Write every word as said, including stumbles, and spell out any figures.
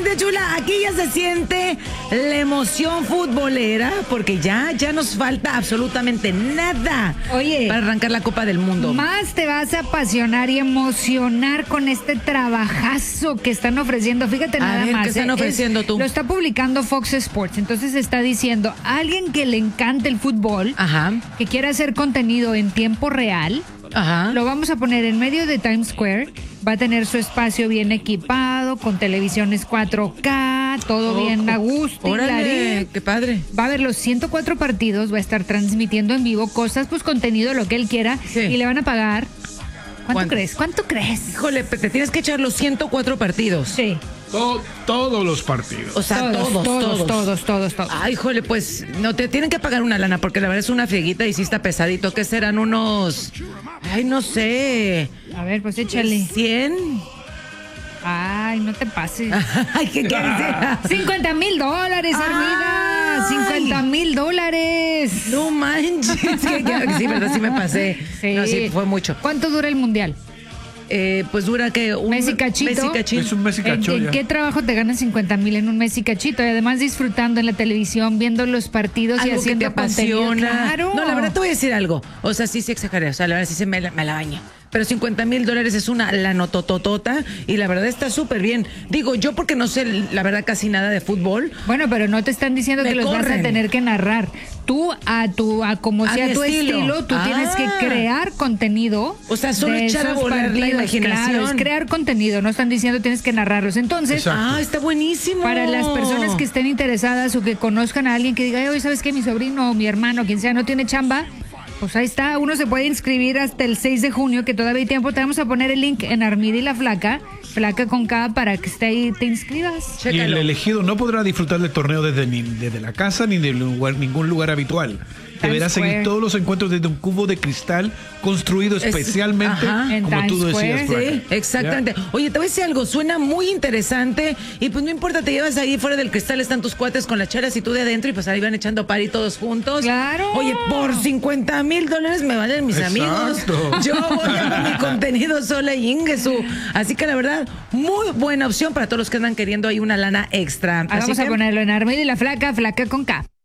Exactamente, chula. Aquí ya se siente la emoción futbolera porque ya, ya nos falta absolutamente nada. Oye, para arrancar la Copa del Mundo. Más te vas a apasionar y emocionar con este trabajazo que están ofreciendo. Fíjate a nada ver, más. ¿qué están eh, ofreciendo es, tú? Lo está publicando Fox Sports. Entonces está diciendo, alguien que le encante el fútbol, Ajá. que quiera hacer contenido en tiempo real, Ajá. lo vamos a poner en medio de Times Square. Va a tener su espacio bien equipado, con televisiones cuatro K, todo Oh, bien a gusto. Órale, y qué padre. Va a haber los ciento cuatro partidos, va a estar transmitiendo en vivo cosas, pues contenido, lo que él quiera, Sí. y le van a pagar. ¿Cuánto ¿Cuánto? crees? ¿Cuánto crees? Híjole, te tienes que echar los ciento cuatro partidos. Sí. To- todos los partidos. O sea, todos, todos, todos, todos, todos, todos. Ay, híjole, pues no te tienen que pagar una lana porque la verdad es una frieguita y sí está pesadito. ¿Qué serán unos? Ay, no sé. A ver, pues échale. ¿cien? Ay, no te pases. Ay, ¿qué quieres decir? cincuenta mil dólares, Armida. Ay. cincuenta mil dólares. No manches. Que- que- Sí, verdad, sí me pasé. Sí. No, sí, fue mucho. ¿Cuánto dura el mundial? Eh, pues dura que un Messi cachito. Messi cachito. Es un Messi ¿En, cacho en ya. qué trabajo te ganan cincuenta mil en un mes y cachito? Y además disfrutando en la televisión, viendo los partidos y Algo que haciendo te apasiona. contenido. Claro. No, la verdad te voy a decir algo. O sea, sí, sí exageré. O sea, la verdad sí se me la, me la baña. Pero cincuenta mil dólares es una lanotototota y la verdad está súper bien. Digo, yo porque no sé, la verdad, casi nada de fútbol. Bueno, pero no te están diciendo Me que los vas corren. a tener que narrar. Tú, a tu, a como A sea mi tu estilo. estilo, tú Ah. tienes que crear contenido. O sea, solo de echar a esos volar la partidos. imaginación. Claro, es crear contenido, no están diciendo tienes que narrarlos. Entonces, Exacto. Ah, está buenísimo. para las personas que estén interesadas o que conozcan a alguien que diga, oye, ¿sabes qué? Mi sobrino o mi hermano, quien sea, no tiene chamba. Pues ahí está, uno se puede inscribir hasta el seis de junio, que todavía hay tiempo. Te vamos a poner el link en Armida y la Flaca, Flaca con K, para que esté ahí, te inscribas. Y el Chécalo. elegido no podrá disfrutar del torneo desde, ni- desde la casa ni de lugar- ningún lugar habitual. Deberá Square. seguir todos los encuentros desde un cubo de cristal construido Es- especialmente, ajá. En como tú Times decías, Square. Flaca. Sí, exactamente. ¿Ya? Oye, te voy a decir algo, suena muy interesante y pues no importa, te llevas ahí fuera del cristal, están tus cuates con las chelas y tú de adentro y pues ahí van echando party todos juntos. Claro. Oye, por cincuenta mil dólares me valen mis Exacto. amigos. Yo voy a hacer mi contenido sola y Ingesu. Así que la verdad, muy buena opción para todos los que andan queriendo ahí una lana extra. Ah, Así vamos a que- ponerlo en Armida y la Flaca, Flaca con K.